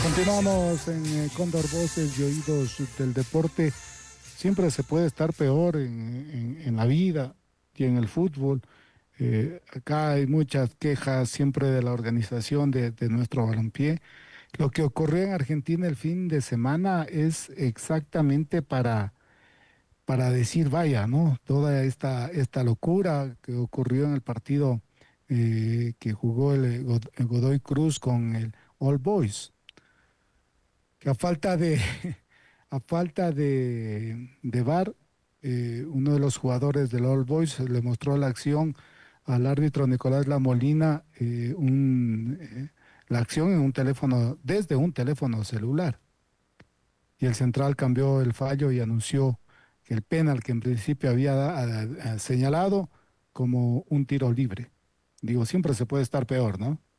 Continuamos en Cóndor Voces y Oídos del Deporte. Siempre se puede estar peor en la vida y en el fútbol. Acá hay muchas quejas siempre de la organización de nuestro balompié. Lo que ocurrió en Argentina el fin de semana es exactamente para decir, vaya, ¿no? Toda esta locura que ocurrió en el partido que jugó el Godoy Cruz con el All Boys, que a falta de, a falta de VAR, uno de los jugadores del All Boys le mostró la acción al árbitro Nicolás Lamolina, la acción en un teléfono, desde un teléfono celular. Y el central cambió el fallo y anunció que el penal que en principio había señalado como un tiro libre. Digo, siempre se puede estar peor, ¿no?